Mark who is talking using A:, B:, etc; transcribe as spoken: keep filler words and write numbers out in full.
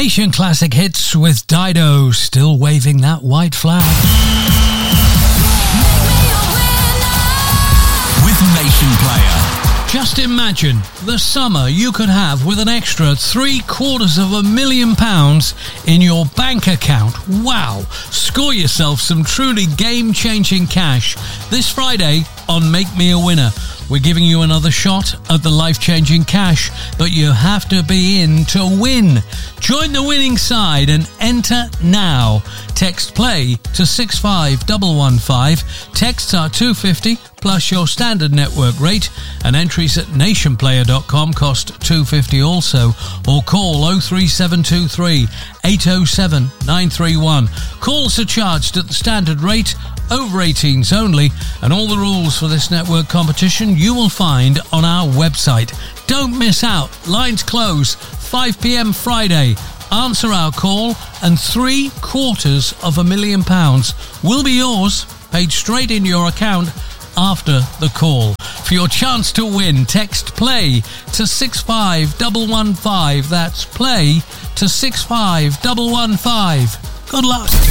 A: Nation Classic Hits with Dido, still waving that white flag.
B: With Nation Player.
A: Just imagine the summer you could have with an extra three quarters of a million pounds in your bank account. Wow! Score yourself some truly game-changing cash this Friday on Make Me a Winner. We're giving you another shot at the life-changing cash, but you have to be in to win. Join the winning side and enter now. Text PLAY to six five one one five. Texts are two pounds fifty plus your standard network rate, and entries at nation player dot com cost two pounds fifty also, or call oh three seven two three eight oh seven nine three one. Calls are charged at the standard rate, over eighteens only, and all the rules for this network competition you will find on our website. Don't miss out. Lines close five p.m. Friday. Answer our call and three quarters of a million pounds will be yours, paid straight in your account after the call. For your chance to win, text PLAY to six five one one five. That's PLAY to six five one one five. Good luck.